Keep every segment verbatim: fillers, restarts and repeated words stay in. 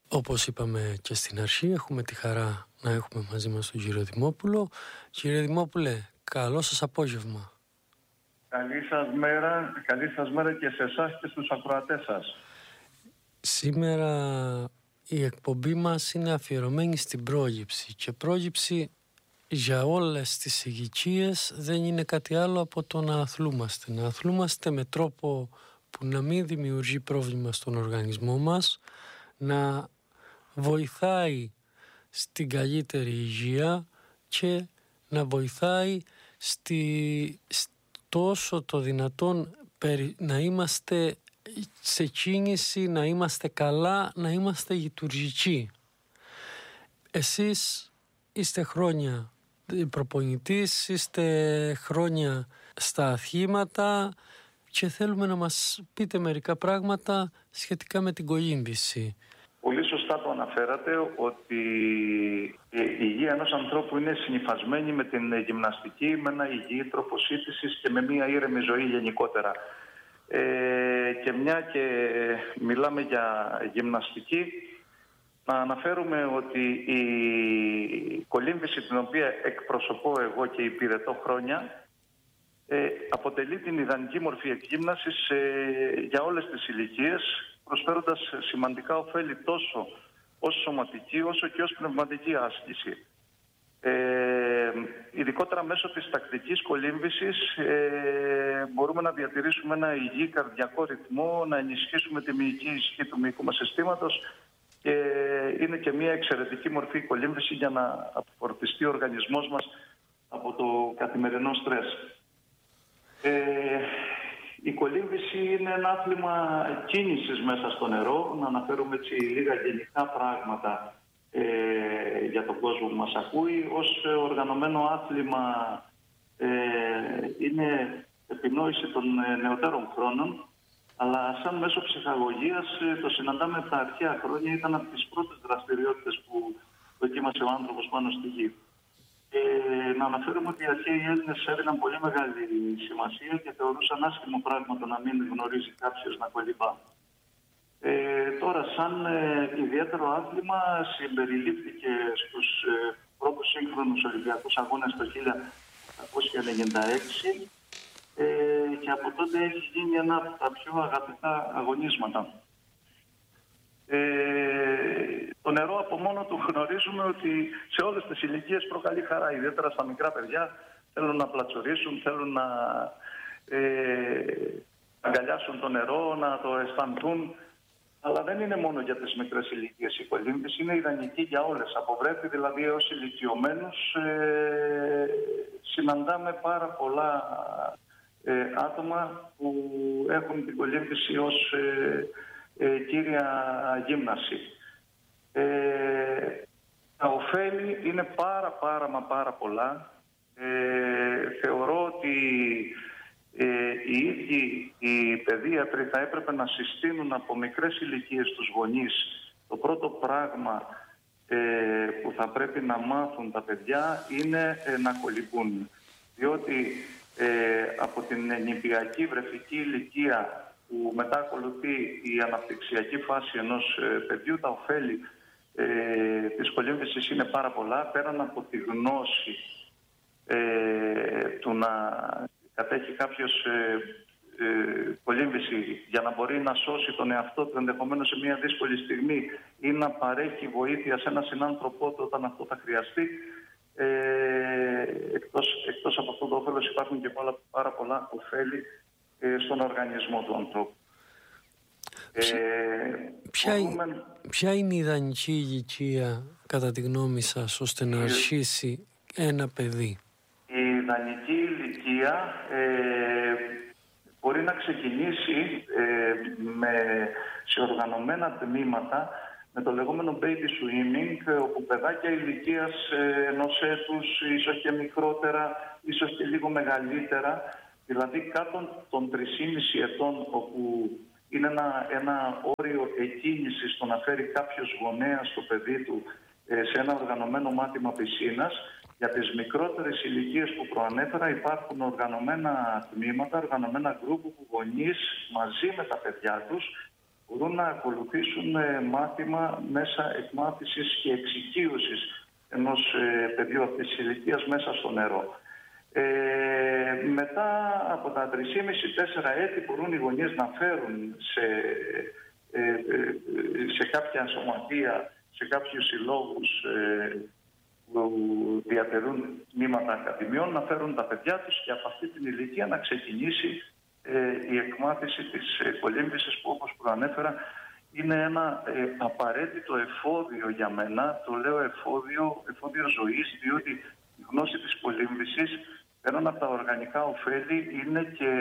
Όπως είπαμε και στην αρχή, έχουμε τη χαρά να έχουμε μαζί μας τον κύριο Δημόπουλο. Κύριε Δημόπουλε, καλό σας απόγευμα. Καλή σας μέρα, καλή σας μέρα και σε εσάς και στους ακροατές σας. Σήμερα η εκπομπή μας είναι αφιερωμένη στην πρόληψη και πρόληψη για όλες τις ηλικίες δεν είναι κάτι άλλο από το να αθλούμαστε. Να αθλούμαστε με τρόπο που να μην δημιουργεί πρόβλημα στον οργανισμό μας, να βοηθάει στην καλύτερη υγεία και να βοηθάει στη, τόσο το δυνατόν να είμαστε σε κίνηση, να είμαστε καλά, να είμαστε λειτουργικοί. Εσείς είστε χρόνια προπονητής, είστε χρόνια στα αθλήματα και θέλουμε να μας πείτε μερικά πράγματα σχετικά με την κολύμβηση. Πολύ σωστά το αναφέρατε ότι η υγεία ενός ανθρώπου είναι συνυφασμένη με την γυμναστική, με ένα υγιή τρόπο σύντησης και με μια ήρεμη ζωή γενικότερα. Ε, και μια και μιλάμε για γυμναστική, να αναφέρουμε ότι η κολύμβηση την οποία εκπροσωπώ εγώ και υπηρετώ χρόνια ε, αποτελεί την ιδανική μορφή εκγύμνασης ε, για όλες τις ηλικίες, προσφέροντας σημαντικά ωφέλη τόσο ως σωματική όσο και ως πνευματική άσκηση. Ε, ειδικότερα μέσω της τακτικής κολύμβησης ε, μπορούμε να διατηρήσουμε ένα υγιή καρδιακό ρυθμό, να ενισχύσουμε τη μυϊκή ισχύ του μυϊκού μας συστήματος και είναι και μια εξαιρετική μορφή κολύμβηση για να αποφορτιστεί ο οργανισμός μας από το καθημερινό στρες. Ε, η κολύμβηση είναι ένα άθλημα κίνησης μέσα στο νερό. Να αναφέρουμε έτσι λίγα γενικά πράγματα ε, για τον κόσμο που μας ακούει. Ως οργανωμένο άθλημα ε, είναι επινόηση των νεωτέρων χρόνων, αλλά σαν μέσο ψυχαγωγίας το συναντάμε από τα αρχαία χρόνια. Ήταν από τις πρώτες δραστηριότητες που δοκίμασε ο άνθρωπος πάνω στη γη. Ε, να αναφέρουμε ότι οι αρχαίοι Έλληνες έδιναν πολύ μεγάλη σημασία και θεωρούσαν άσχημο πράγμα το να μην γνωρίζει κάποιος να κολυμπά. Ε, τώρα, σαν ε, ιδιαίτερο άθλημα, συμπεριλήφθηκε στους ε, πρώτους σύγχρονους Ολυμπιακούς Αγώνες το χίλια εννιακόσια ενενήντα έξι ε, και από τότε έχει γίνει ένα από τα πιο αγαπητά αγωνίσματα. Ε, το νερό από μόνο του γνωρίζουμε ότι σε όλες τις ηλικίες προκαλεί χαρά, ιδιαίτερα στα μικρά παιδιά. Θέλουν να πλατσορίσουν, θέλουν να ε, αγκαλιάσουν το νερό, να το αισθανθούν. Αλλά δεν είναι μόνο για τις μικρές ηλικίες η κολύμβηση, είναι ιδανική για όλες. Από βρέφη δηλαδή έως ηλικιωμένους ε, συναντάμε πάρα πολλά ε, άτομα που έχουν την κολύμβηση ως ε, ε, κύρια γύμναση. Ε, τα ωφέλη είναι πάρα πάρα μα πάρα πολλά. Ε, θεωρώ ότι ε, οι ίδιοι οι παιδίατροι θα έπρεπε να συστήνουν από μικρές ηλικίες τους γονείς το πρώτο πράγμα ε, που θα πρέπει να μάθουν τα παιδιά είναι ε, να κολυμπούν. Διότι ε, από την νηπιακή βρεφική ηλικία που μετά ακολουθεί η αναπτυξιακή φάση ενός ε, παιδιού, τα ωφέλη ε, της κολύμβησης είναι πάρα πολλά. Πέραν από τη γνώση ε, του να κατέχει κάποιος ε, ε, κολύμβηση για να μπορεί να σώσει τον εαυτό του ενδεχομένως σε μια δύσκολη στιγμή ή να παρέχει βοήθεια σε έναν συνάνθρωπό του όταν αυτό θα χρειαστεί. Ε, εκτός, εκτός από αυτό το όφελος υπάρχουν και πάρα, πάρα πολλά ωφέλη ε, στον οργανισμό του ανθρώπου. Ποια, ε, ποια, μπορούμε... ποια είναι η ιδανική ηλικία κατά τη γνώμη σας ώστε να αρχίσει ένα παιδί? Η ιδανική ηλικία ε, μπορεί να ξεκινήσει ε, με, σε οργανωμένα τμήματα με το λεγόμενο baby swimming, όπου παιδάκια ηλικίας ε, ενός έτους, ίσως και μικρότερα, ίσως και λίγο μεγαλύτερα, δηλαδή κάτω των τρεισήμισι ετών, όπου είναι ένα, ένα όριο εκκίνησης στο να φέρει κάποιος γονέας το παιδί του ε, σε ένα οργανωμένο μάθημα πισίνας. Για τις μικρότερες ηλικίες που προανέφερα υπάρχουν οργανωμένα τμήματα, οργανωμένα γκρουπ που γονείς μαζί με τα παιδιά τους μπορούν να ακολουθήσουν μάθημα μέσα εκμάθησης και εξοικείωσης ενός παιδιού αυτής της ηλικίας μέσα στο νερό. Ε, μετά από τα τρία και μισό με τέσσερα έτη μπορούν οι γονείς να φέρουν σε, ε, σε κάποια σωματεία, σε κάποιους συλλόγους ε, που διατηρούν τμήματα ακαδημιών, να φέρουν τα παιδιά τους και από αυτή την ηλικία να ξεκινήσει ε, η εκμάθηση της ε, κολύμβησης, που όπως προανέφερα είναι ένα ε, απαραίτητο εφόδιο για μένα. Το λέω εφόδιο, εφόδιο ζωής, διότι η γνώση της κολύμβησης, πέραν από τα οργανικά ωφέλη, είναι και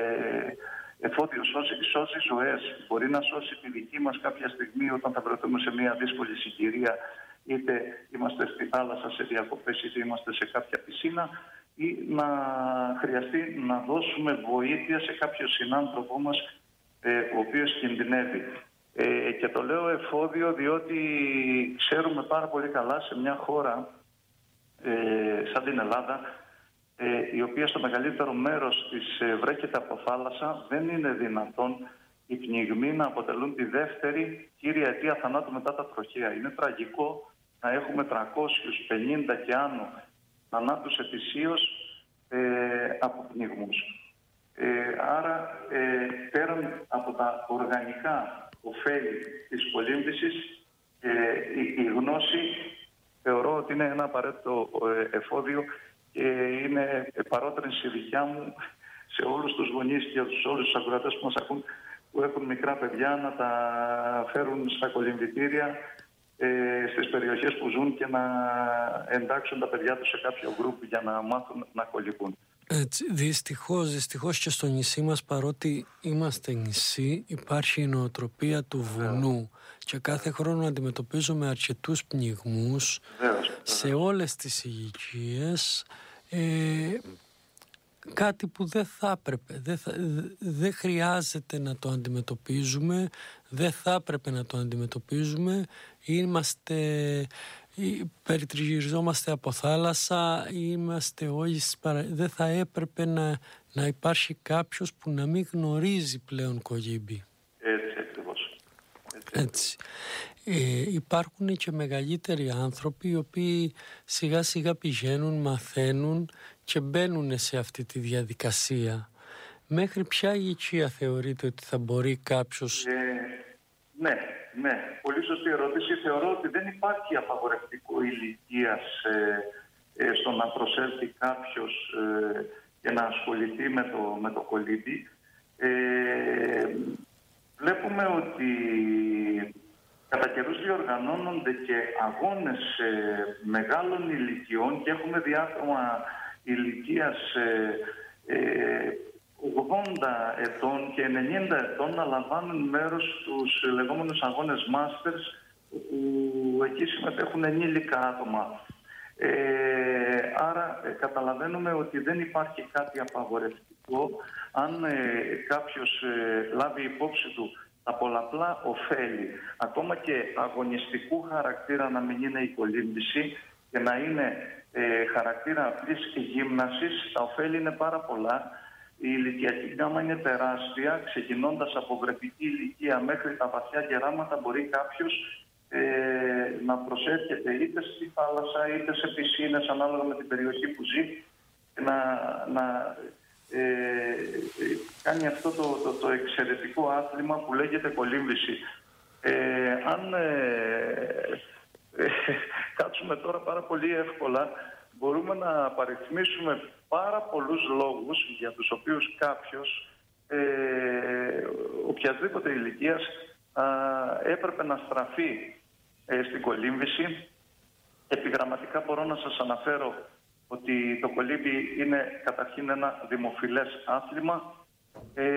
εφόδιο, σώζει, σώζει ζωές. Μπορεί να σώσει τη δική μας κάποια στιγμή όταν θα βρεθούμε σε μια δύσκολη συγκυρία, είτε είμαστε στη θάλασσα σε διακοπές, είτε είμαστε σε κάποια πισίνα, ή να χρειαστεί να δώσουμε βοήθεια σε κάποιο συνάνθρωπό μας ε, ο οποίος κινδυνεύει. Ε, και το λέω εφόδιο διότι ξέρουμε πάρα πολύ καλά σε μια χώρα ε, σαν την Ελλάδα, ε, η οποία στο μεγαλύτερο μέρος της ε, βρέχεται από θάλασσα, δεν είναι δυνατόν οι πνιγμοί να αποτελούν τη δεύτερη κύρια αιτία θανάτου μετά τα τροχαία. Είναι τραγικό να έχουμε τριακόσιους πενήντα και άνω θανάτους ετησίως ε, από πνιγμούς. Ε, άρα, ε, πέραν από τα οργανικά ωφέλη της κολύμβησης, ε, η, η γνώση θεωρώ ότι είναι ένα απαραίτητο ε, εφόδιο και είναι παρότρινση δικιά μου σε όλους τους γονείς και σε όλους τους ακροατές που μας ακούν, που έχουν μικρά παιδιά, να τα φέρουν στα κολυμβητήρια ε, στις περιοχές που ζουν και να εντάξουν τα παιδιά τους σε κάποιο γκρουπ για να μάθουν να κολυμπούν. Έτσι, δυστυχώς, δυστυχώς και στο νησί μας, παρότι είμαστε νησί, υπάρχει η νοοτροπία του βουνού και κάθε χρόνο αντιμετωπίζουμε αρκετούς πνιγμούς σε όλες τις ηλικίες. Ε, κάτι που δεν θα έπρεπε, δεν, θα, δεν χρειάζεται να το αντιμετωπίζουμε, δεν θα έπρεπε να το αντιμετωπίζουμε. Είμαστε, περιτριγυριζόμαστε από θάλασσα, είμαστε όλοι, δεν θα έπρεπε να, να υπάρχει κάποιος που να μην γνωρίζει πλέον κολύμπη. Έτσι ακριβώς. Έτσι. Έτσι. Ε, υπάρχουν και μεγαλύτεροι άνθρωποι οι οποίοι σιγά σιγά πηγαίνουν, μαθαίνουν και μπαίνουν σε αυτή τη διαδικασία. Μέχρι ποια ηλικία θεωρείτε ότι θα μπορεί κάποιος... Ε, ναι, ναι. Πολύ σωστή ερώτηση. Θεωρώ ότι δεν υπάρχει απαγορευτικό ηλικίας ε, ε, στο να προσέλθει κάποιος ε, και να ασχοληθεί με το, με το κολύμπι. Ε, βλέπουμε ότι κατά καιρούς διοργανώνονται και αγώνες ε, μεγάλων ηλικιών και έχουμε διάτομα ηλικίας ε, ε, ογδόντα ετών και ενενήντα ετών να λαμβάνουν μέρος στους λεγόμενους αγώνες Masters, που εκεί συμμετέχουν ενήλικα άτομα. Ε, άρα ε, καταλαβαίνουμε ότι δεν υπάρχει κάτι απαγορευτικό. Αν ε, κάποιος ε, λάβει υπόψη του τα πολλαπλά ωφέλη, ακόμα και αγωνιστικού χαρακτήρα να μην είναι η κολύμβηση και να είναι ε, χαρακτήρα απλής γύμνασης, τα ωφέλη είναι πάρα πολλά. Η ηλικιακή γκάμα είναι τεράστια. Ξεκινώντας από βρεφική ηλικία μέχρι τα βαθιά γεράματα, μπορεί κάποιος ε, να προσέρχεται είτε στη θάλασσα είτε σε πισίνες, ανάλογα με την περιοχή που ζει, να, να ε, κάνει αυτό το, το, το εξαιρετικό άθλημα που λέγεται κολύμβηση. Ε, αν ε, ε, κάτσουμε τώρα πάρα πολύ εύκολα, μπορούμε να απαριθμίσουμε πάρα πολλούς λόγους για τους οποίους κάποιος ε, οποιασδήποτε ηλικίας α, έπρεπε να στραφεί ε, στην κολύμβηση. Επιγραμματικά μπορώ να σας αναφέρω ότι το κολύμπι είναι καταρχήν ένα δημοφιλές άθλημα. Ε,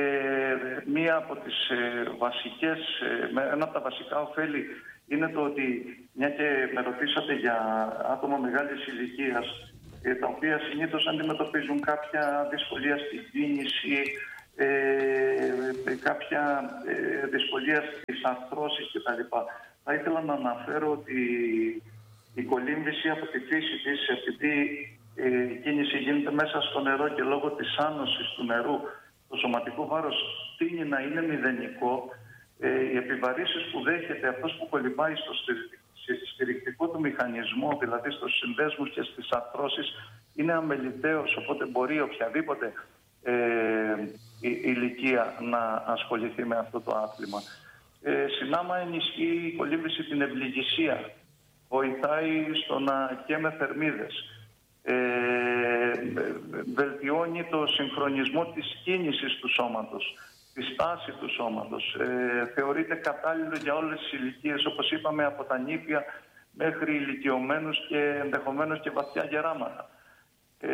μία από τις ε, βασικές, ε, ένα από τα βασικά ωφέλη είναι το ότι, μια και με ρωτήσατε για άτομα μεγάλης ηλικίας, ε, τα οποία συνήθως αντιμετωπίζουν κάποια δυσκολία στην κίνηση, ε, ε, κάποια ε, δυσκολία στις αρθρώσεις κτλ. Θα ήθελα να αναφέρω ότι η κολύμβηση από τη φύση της, επειδή ε, η κίνηση γίνεται μέσα στο νερό και λόγω της άνωσης του νερού, το σωματικό βάρος τείνει να είναι μηδενικό. οι επιβαρύσεις που δέχεται αυτός που κολυμπάει στο στηρικτικό του μηχανισμό, δηλαδή στους συνδέσμους και στις αρθρώσεις, είναι αμεληταίος, οπότε μπορεί οποιαδήποτε ε, η, ηλικία να ασχοληθεί με αυτό το άθλημα. Ε, συνάμα ενισχύει η κολύμβηση την ευληγησία, βοηθάει στο να καίμε θερμίδες, ε, βελτιώνει το συγχρονισμό της κίνησης του σώματος, τη στάση του σώματος. Ε, θεωρείται κατάλληλο για όλες τις ηλικίες, όπως είπαμε, από τα νήπια μέχρι ηλικιωμένους και ενδεχομένως και βαθιά γεράματα. Ε,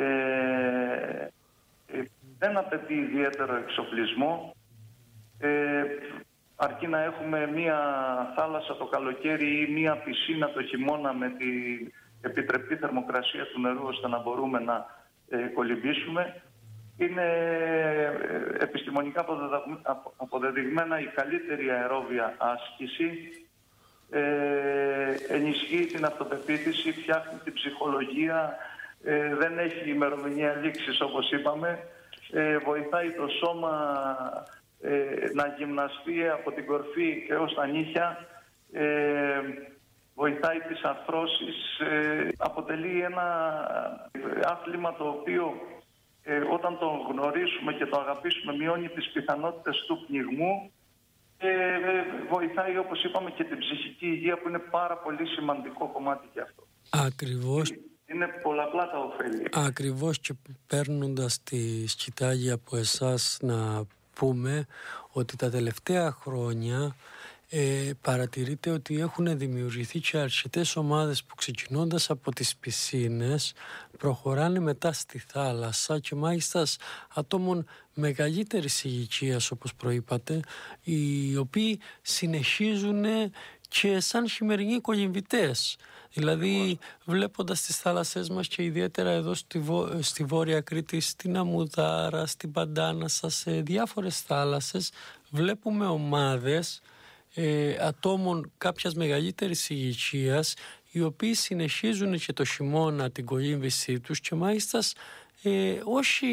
ε, δεν απαιτεί ιδιαίτερο εξοπλισμό, ε, αρκεί να έχουμε μία θάλασσα το καλοκαίρι ή μία πισίνα το χειμώνα με την επιτρεπτή θερμοκρασία του νερού, ώστε να μπορούμε να ε, κολυμπήσουμε. Είναι επιστημονικά αποδεδειγμένα η καλύτερη αερόβια άσκηση, ε, ενισχύει την αυτοπεποίθηση, φτιάχνει την ψυχολογία, ε, δεν έχει ημερομηνία λήξης όπως είπαμε, ε, βοηθάει το σώμα ε, να γυμναστεί από την κορφή έως τα νύχια, ε, βοηθάει τις αρθρώσεις, ε, αποτελεί ένα άθλημα το οποίο Ε, όταν το γνωρίσουμε και το αγαπήσουμε, μειώνει τις πιθανότητες του πνιγμού και ε, βοηθάει, όπως είπαμε, και την ψυχική υγεία, που είναι πάρα πολύ σημαντικό κομμάτι και αυτό. Ακριβώς. Είναι πολλαπλά τα ωφέλη. Ακριβώς, και παίρνοντας τη σκητάλη από εσάς να πούμε ότι τα τελευταία χρόνια Ε, παρατηρείται ότι έχουν δημιουργηθεί και αρκετές ομάδες που ξεκινώντας από τις πισίνες προχωράνε μετά στη θάλασσα, και μάλιστα ατόμων μεγαλύτερης ηλικίας, όπως προείπατε, οι οποίοι συνεχίζουν και σαν χειμερινοί κολυμβητές. Δηλαδή βλέποντας τις θάλασσές μας, και ιδιαίτερα εδώ στη, Βο... στη Βόρεια Κρήτη, στην Αμουδάρα, στην Παντάνασα, σε διάφορες θάλασσες βλέπουμε ομάδες Ε, ατόμων κάποιας μεγαλύτερης ηλικίας, οι οποίοι συνεχίζουν και το χειμώνα την κολύμβησή τους, και μάλιστα ε, όχι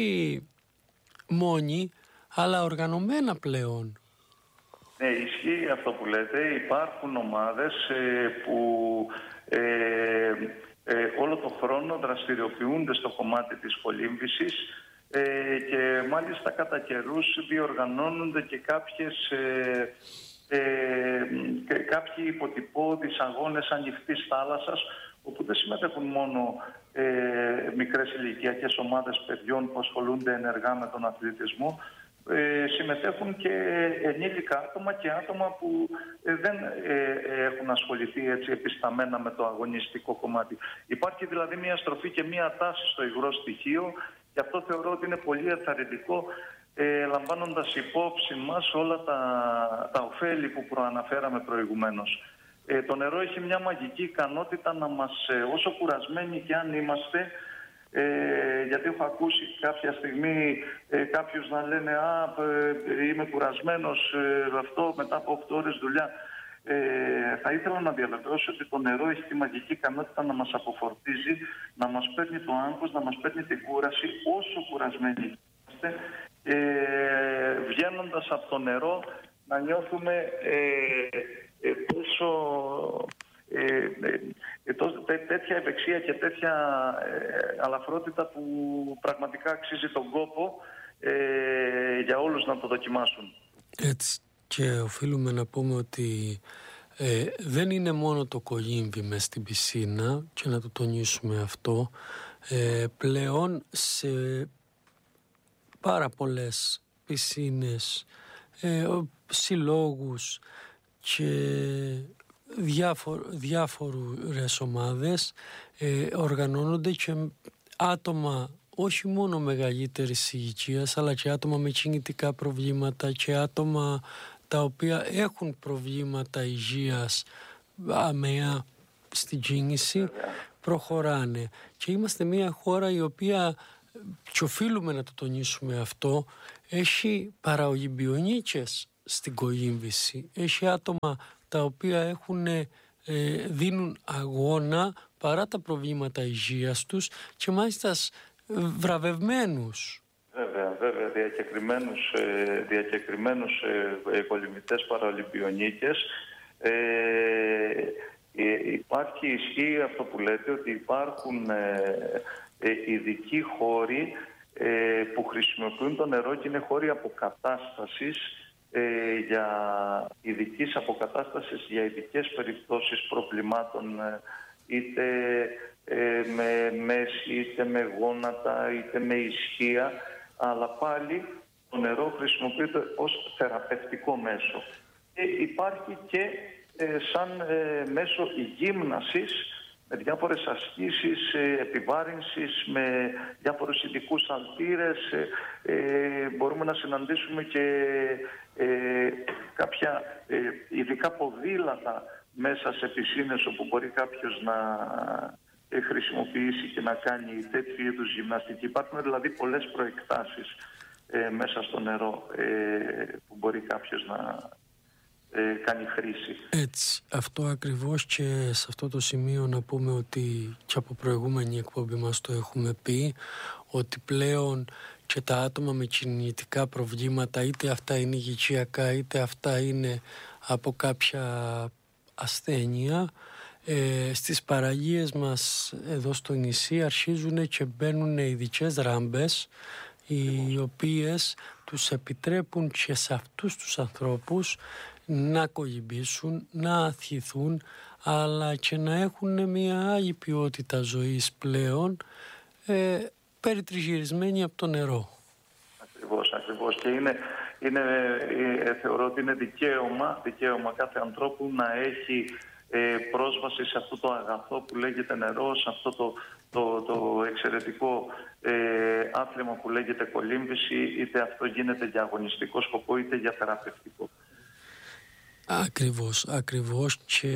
μόνοι, αλλά οργανωμένα πλέον. Ναι, ισχύει αυτό που λέτε. Υπάρχουν ομάδες ε, που ε, ε, όλο το χρόνο δραστηριοποιούνται στο κομμάτι της κολύμβησης, ε, και μάλιστα κατά καιρούς διοργανώνονται και κάποιες ε, Ε, και κάποιοι υποτυπώδεις αγώνες ανοιχτής θάλασσας, όπου δεν συμμετέχουν μόνο ε, μικρές ηλικιακές ομάδες παιδιών που ασχολούνται ενεργά με τον αθλητισμό, ε, συμμετέχουν και ενήλικα άτομα και άτομα που ε, δεν ε, έχουν ασχοληθεί έτσι επισταμένα με το αγωνιστικό κομμάτι. Υπάρχει δηλαδή μια στροφή και μια τάση στο υγρό στοιχείο, και αυτό θεωρώ ότι είναι πολύ ενθαρρυντικό, Ε, λαμβάνοντας υπόψη μας όλα τα, τα ωφέλη που προαναφέραμε προηγουμένως. Ε, το νερό έχει μια μαγική ικανότητα να μας, ε, όσο κουρασμένοι και αν είμαστε, ε, γιατί έχω ακούσει κάποια στιγμή ε, κάποιους να λένε «Α, ε, είμαι κουρασμένος, ε, αυτό μετά από οκτώ ώρες δουλειά». Ε, θα ήθελα να διαβεβαιώσω ότι το νερό έχει τη μαγική ικανότητα να μας αποφορτίζει, να μας παίρνει το άγχος, να μας παίρνει την κούραση όσο κουρασμένοι είμαστε. Ε, βγαίνοντας από το νερό να νιώθουμε ε, ε, τόσο, ε, ε, τόσο τέ, τέτοια ευεξία και τέτοια ε, αλαφρότητα που πραγματικά αξίζει τον κόπο ε, για όλους να το δοκιμάσουν. Έτσι, και οφείλουμε να πούμε ότι ε, δεν είναι μόνο το κολύμβι μες στην πισίνα, και να το τονίσουμε αυτό, ε, πλέον σε πάρα πολλές πισίνες, ε, συλλόγους και διάφορ, διάφορες ομάδες ε, οργανώνονται και άτομα όχι μόνο μεγαλύτερης ηλικίας, αλλά και άτομα με κινητικά προβλήματα και άτομα τα οποία έχουν προβλήματα υγείας αμαία στην κίνηση, προχωράνε. Και είμαστε μια χώρα η οποία, και οφείλουμε να το τονίσουμε αυτό, έχει παραολυμπιονίκες στην κολύμβηση. Έχει άτομα τα οποία έχουν, ε, δίνουν αγώνα παρά τα προβλήματα υγείας τους, και μάλιστα βραβευμένους. Βέβαια, βέβαια, διακεκριμένους, ε, διακεκριμένους ε, κολυμβητές παραολυμπιονίκες. Ε, ε, υπάρχει, ισχύει αυτό που λέτε, ότι υπάρχουν ε, ε, ειδικοί χώροι ε, που χρησιμοποιούν το νερό και είναι χώροι αποκατάστασης, ε, για ειδικής αποκατάστασης για ειδικές περιπτώσεις προβλημάτων, ε, είτε ε, με μέση, είτε με γόνατα, είτε με ισχύα, αλλά πάλι το νερό χρησιμοποιείται ως θεραπευτικό μέσο. Και υπάρχει και ε, σαν ε, μέσο γύμνασης, με διάφορες ασκήσεις, ε, επιβάρυνσης, με διάφορους ειδικούς αλτήρες. Ε, ε, μπορούμε να συναντήσουμε και ε, κάποια ε, ειδικά ποδήλατα μέσα σε πισίνες, όπου μπορεί κάποιος να ε, χρησιμοποιήσει και να κάνει τέτοιου είδους γυμναστική. Υπάρχουν δηλαδή πολλές προεκτάσεις ε, μέσα στο νερό ε, που μπορεί κάποιος να ε, κάνει χρήση. Έτσι, αυτό ακριβώς, και σε αυτό το σημείο να πούμε ότι και από προηγούμενη εκπομπή μας το έχουμε πει, ότι πλέον και τα άτομα με κινητικά προβλήματα, είτε αυτά είναι υγειξιακά είτε αυτά είναι από κάποια ασθένεια, ε, στις παραλίες μας εδώ στο νησί αρχίζουν και μπαίνουν ειδικές ράμπες, οι οποίες τους επιτρέπουν και σε αυτούς τους ανθρώπους να κολυμπήσουν, να αθληθούν, αλλά και να έχουν μια άλλη ποιότητα ζωής πλέον, ε, περιτριγυρισμένη από το νερό. Ακριβώς, ακριβώς. Και είναι, είναι, ε, θεωρώ ότι είναι δικαίωμα, δικαίωμα κάθε ανθρώπου να έχει ε, πρόσβαση σε αυτό το αγαθό που λέγεται νερό, σε αυτό το, το, το εξαιρετικό ε, άθλημα που λέγεται κολύμβηση, είτε αυτό γίνεται για αγωνιστικό σκοπό είτε για θεραπευτικό. Ακριβώς, ακριβώς, και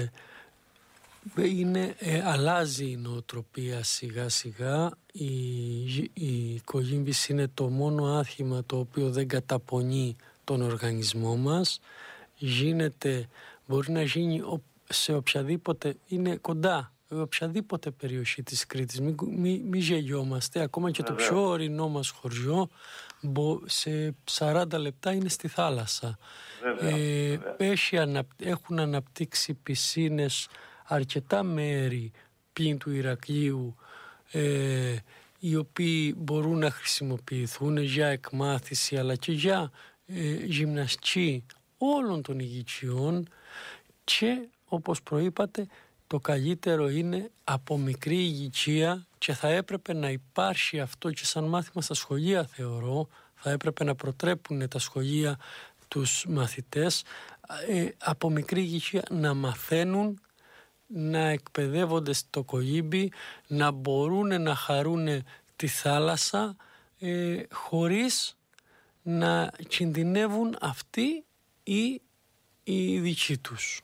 είναι, ε, αλλάζει η νοοτροπία σιγά σιγά. Η, η κολύμβηση είναι το μόνο άθλημα το οποίο δεν καταπονεί τον οργανισμό μας. Γίνεται, μπορεί να γίνει σε οποιαδήποτε, είναι κοντά, οποιαδήποτε περιοχή της Κρήτης. Μην μη, μη γελιόμαστε, ακόμα και το πιο ορεινό μας χωριό σε σαράντα λεπτά είναι στη θάλασσα. Βέβαια, ε, βέβαια. Έχει, έχουν αναπτύξει πισίνες αρκετά μέρη πλην του Ηρακλείου, ε, οι οποίοι μπορούν να χρησιμοποιηθούν για εκμάθηση αλλά και για ε, γυμναστική όλων των ηλικιών, και όπως προείπατε το καλύτερο είναι από μικρή ηλικία, και θα έπρεπε να υπάρχει αυτό και σαν μάθημα στα σχολεία, θεωρώ. Θα έπρεπε να προτρέπουν τα σχολεία τους μαθητές ε, από μικρή ηλικία να μαθαίνουν, να εκπαιδεύονται στο κολύμπι, να μπορούν να χαρούν τη θάλασσα ε, χωρίς να κινδυνεύουν αυτοί ή οι δικοί τους.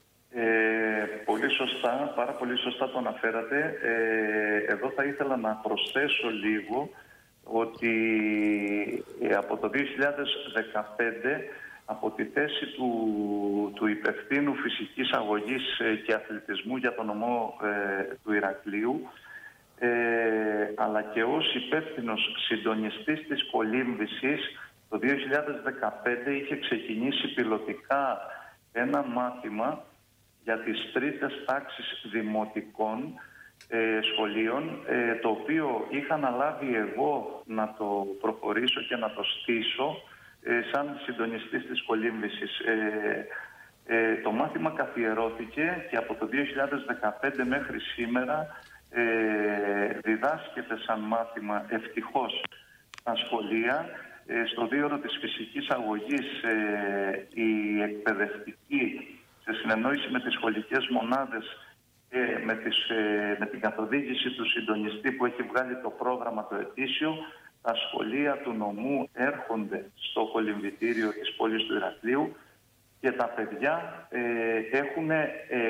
Ε, πολύ σωστά, πάρα πολύ σωστά το αναφέρατε. Ε, εδώ θα ήθελα να προσθέσω λίγο ότι ε, από το δύο χιλιάδες δεκαπέντε, από τη θέση του, του υπευθύνου φυσικής αγωγής και αθλητισμού για τον νομό ε, του Ηρακλείου, ε, αλλά και ως υπεύθυνος συντονιστής της κολύμβησης, το δύο χιλιάδες δεκαπέντε είχε ξεκινήσει πιλωτικά ένα μάθημα για τις τρίτες τάξεις δημοτικών ε, σχολείων, ε, το οποίο είχα αναλάβει εγώ να το προχωρήσω και να το στήσω ε, σαν συντονιστής της κολύμβησης. Ε, ε, το μάθημα καθιερώθηκε και από το δύο χιλιάδες δεκαπέντε μέχρι σήμερα ε, διδάσκεται σαν μάθημα ευτυχώς στα σχολεία. Ε, στο δίωρο της φυσικής αγωγής ε, η εκπαιδευτική, σε συνεννόηση με τις σχολικές μονάδες και με, τις, ε, με την καθοδήγηση του συντονιστή που έχει βγάλει το πρόγραμμα το ετήσιο, τα σχολεία του νομού έρχονται στο κολυμβητήριο της πόλης του Ηρακλείου και τα παιδιά ε, έχουν ε,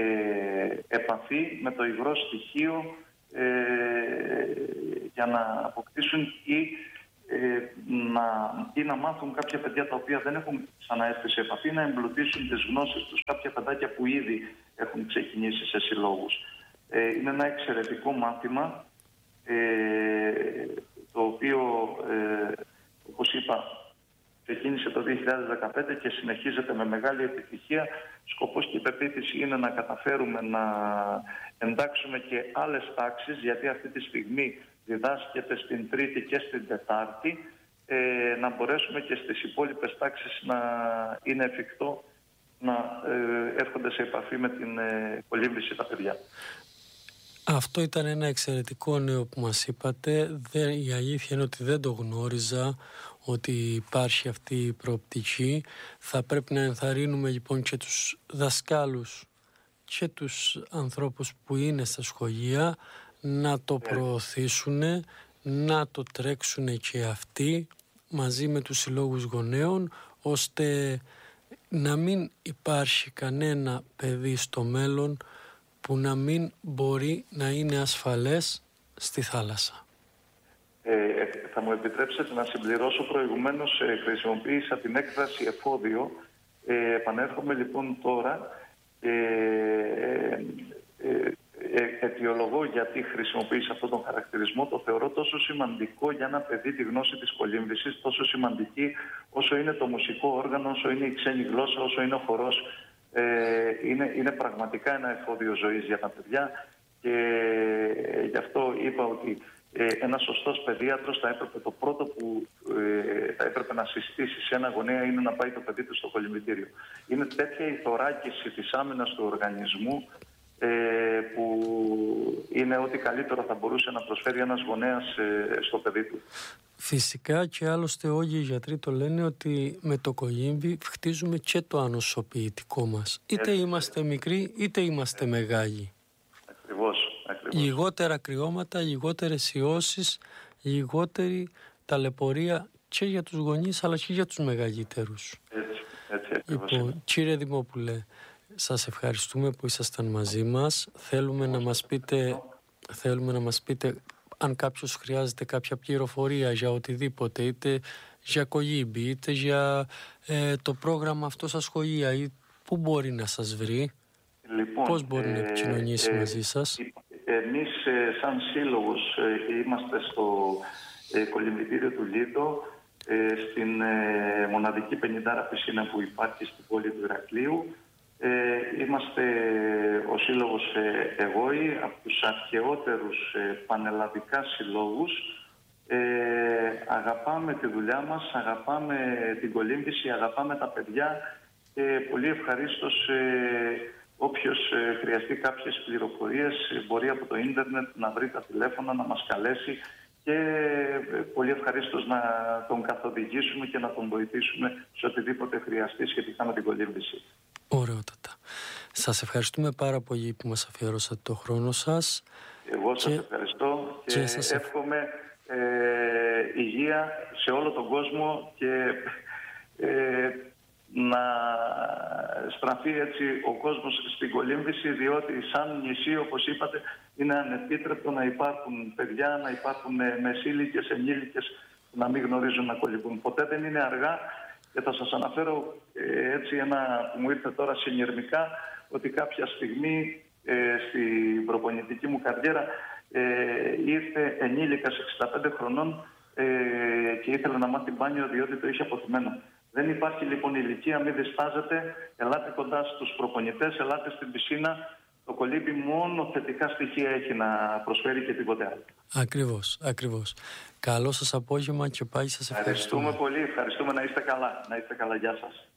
επαφή με το υγρό στοιχείο ε, για να αποκτήσουν ή Ε, να, ή να μάθουν κάποια παιδιά τα οποία δεν έχουν ξαναέρθει σε επαφή, να εμπλουτίσουν τις γνώσεις τους, κάποια παιδάκια που ήδη έχουν ξεκινήσει σε συλλόγους. Ε, είναι ένα εξαιρετικό μάθημα ε, το οποίο, ε, όπως είπα, ξεκίνησε το δύο χιλιάδες δεκαπέντε και συνεχίζεται με μεγάλη επιτυχία. Σκοπός και η πεποίθηση είναι να καταφέρουμε να εντάξουμε και άλλες τάξεις, γιατί αυτή τη στιγμή διδάσκεται στην Τρίτη και στην Τετάρτη, ε, να μπορέσουμε και στις υπόλοιπες τάξεις να είναι εφικτό να ε, έρχονται σε επαφή με την ε, κολύμβηση τα παιδιά. Αυτό ήταν ένα εξαιρετικό νέο που μας είπατε. Δεν, η αλήθεια είναι ότι δεν το γνώριζα ότι υπάρχει αυτή η προοπτική. Θα πρέπει να ενθαρρύνουμε λοιπόν και τους δασκάλους και τους ανθρώπους που είναι στα σχολεία να το προωθήσουν, να το τρέξουν και αυτοί μαζί με τους συλλόγους γονέων, ώστε να μην υπάρχει κανένα παιδί στο μέλλον που να μην μπορεί να είναι ασφαλές στη θάλασσα. Ε, θα μου επιτρέψετε να συμπληρώσω προηγουμένως, ε, χρησιμοποίησα την έκφραση εφόδιο. Ε, επανέρχομαι λοιπόν τώρα. Ε, ε, ε, ε, αιτιολογώ γιατί χρησιμοποίησα αυτόν τον χαρακτηρισμό. Το θεωρώ τόσο σημαντικό για ένα παιδί τη γνώση της κολύμβησης, τόσο σημαντική όσο είναι το μουσικό όργανο, όσο είναι η ξένη γλώσσα, όσο είναι ο χορός. Ε, είναι, είναι πραγματικά ένα εφόδιο ζωής για τα παιδιά και ε, γι' αυτό είπα ότι ε, ένας σωστός παιδίατρος θα έπρεπε το πρώτο που ε, θα έπρεπε να συστήσει σε ένα γονέα είναι να πάει το παιδί του στο κολυμβητήριο. Είναι τέτοια η θωράκιση της άμυνας του οργανισμού ε, που είναι ό,τι καλύτερο θα μπορούσε να προσφέρει ένας γονέας ε, στο παιδί του. Φυσικά, και άλλωστε όλοι οι γιατροί το λένε ότι με το κολύμβι χτίζουμε και το ανοσοποιητικό μας. Είτε Έτσι, είμαστε μικροί είτε είμαστε Έτσι. μεγάλοι. Ακριβώς, ακριβώς. Λιγότερα κρυώματα, λιγότερες ιώσεις, λιγότερη ταλαιπωρία και για τους γονείς αλλά και για τους μεγαλύτερους. Έτσι, έτσι ακριβώς. Λοιπόν, κύριε Δημόπουλε, σας ευχαριστούμε που ήσασταν μαζί μας. Θέλουμε να μας πείτε, θέλουμε να μας πείτε αν κάποιος χρειάζεται κάποια πληροφορία για οτιδήποτε, είτε για κολύμπη, είτε για ε, το πρόγραμμα αυτό στα σχολεία, ή πού μπορεί να σας βρει, λοιπόν, πώς μπορεί ε, να επικοινωνήσει ε, μαζί σας. Εμείς ε, σαν σύλλογος ε, είμαστε στο ε, κολυμβητήριο του Λίτο, ε, στην ε, μοναδική πενηντάρα πισίνα που υπάρχει στην πόλη του Ηρακλείου. Ε, είμαστε ο σύλλογος ε, ΕΓΟΗ, από τους αρχαιότερους ε, πανελλαδικά συλλόγους. Ε, αγαπάμε τη δουλειά μας, αγαπάμε την κολύμβηση, αγαπάμε τα παιδιά και πολύ ευχαρίστως ε, όποιος ε, χρειαστεί κάποιες πληροφορίες ε, μπορεί από το ίντερνετ να βρει τα τηλέφωνα, να μας καλέσει και ε, πολύ ευχαρίστως να τον καθοδηγήσουμε και να τον βοηθήσουμε σε οτιδήποτε χρειαστεί σχετικά με την κολύμβηση. Ωραιότατα. Σας ευχαριστούμε πάρα πολύ που μας αφιερώσατε το χρόνο σας. Εγώ σας και... ευχαριστώ και, και σας... εύχομαι ε, υγεία σε όλο τον κόσμο και ε, να στραφεί έτσι ο κόσμος στην κολύμβηση, διότι σαν νησί, όπως είπατε, είναι ανεπίτρεπτο να υπάρχουν παιδιά, να υπάρχουν μεσήλικες, ενήλικες που να μην γνωρίζουν να κολυμπούν. Ποτέ δεν είναι αργά. Και θα σας αναφέρω ε, έτσι ένα που μου ήρθε τώρα συνειρμικά, ότι κάποια στιγμή ε, στην προπονητική μου καριέρα ε, ήρθε ενήλικας εξήντα πέντε χρονών ε, και ήθελε να μάθει μπάνιο διότι το είχε αποθυμένο. Δεν υπάρχει λοιπόν ηλικία, μην διστάζετε, ελάτε κοντά στους προπονητές, ελάτε στην πισίνα. Το κολύμπι μόνο θετικά στοιχεία έχει να προσφέρει και τίποτε άλλο. Ακριβώς, ακριβώς. Καλό σας απόγευμα και πάλι σας ευχαριστούμε. Ευχαριστούμε πολύ, ευχαριστούμε, να είστε καλά. Να είστε καλά, γεια σας.